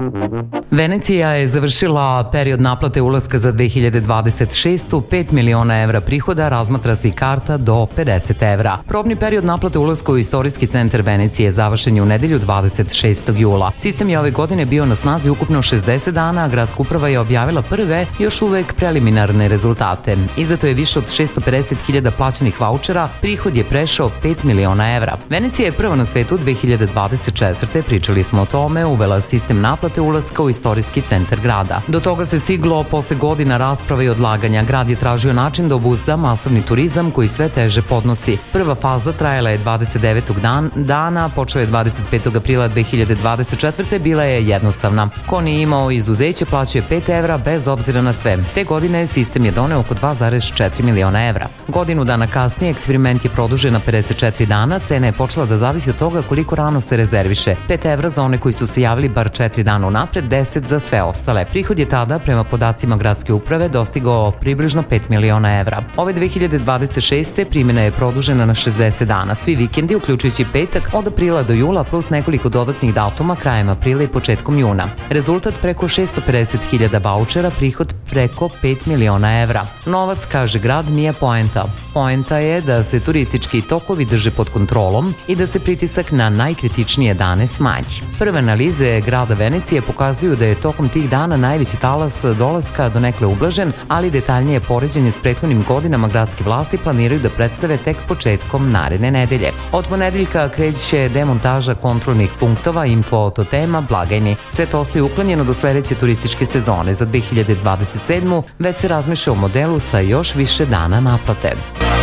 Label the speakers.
Speaker 1: Venecija je završila period naplate ulaska za 2026. 5 miliona evra prihoda, razmatra se i karta do 50 evra. Probni period naplate ulaska u istorijski centar Venecije završen je u nedelju 26. jula. Sistem je ove godine bio na snazi ukupno 60 dana, a gradska uprava je objavila prve, još uvek preliminarne rezultate. Izdato je više od 650.000 plaćenih vaučera, prihod je prešao 5 miliona evra. Venecija je prva na svetu 2024. Pričali smo o tome, uvela sistem naplate ulaska u istorijski centar grada. Do toga se stiglo posle godina rasprave i odlaganja. Grad je tražio način da obuzda masovni turizam koji sve teže podnosi. Prva faza trajala je 29. dana, počela je 25. aprila 2024. Bila je jednostavna. Ko nije imao izuzeće plaćao je 5 evra bez obzira na sve. Te godine sistem je doneo oko 2,4 miliona evra. Godinu dana kasnije eksperiment je produžen na 54 dana, cena je počela da zavisi od toga koliko rano se rezerviše. 5 evra za one koji su se javili bar 4 dana unapred, 10 za sve ostale. Prihod je tada, prema podacima gradske uprave, dostigao približno 5 miliona evra. Ove 2026. primjena je produžena na 60 dana. Svi vikendi, uključujući petak, od aprila do jula, plus nekoliko dodatnih datuma krajem aprila i početkom juna. Rezultat preko 650.000 vaučera, prihod preko 5 miliona evra. Novac, kaže grad, nije poenta. Poenta je da se turistički tokovi drže pod kontrolom i da se pritisak na najkritičnije dane smanji. Prve analize grada Venecije pokazuju da je tokom tih dana najveći talas dolaska donekle ublažen, ali detaljnije poređenje s prethodnim godinama gradske vlasti planiraju da predstave tek početkom naredne nedelje. Od ponedeljka kreće demontaža kontrolnih punktova, infototema, blagajni. Sve to ostaje uklonjeno do sledeće turističke sezone. Za 2027. već se razmišlja o modelu sa još više dana naplate.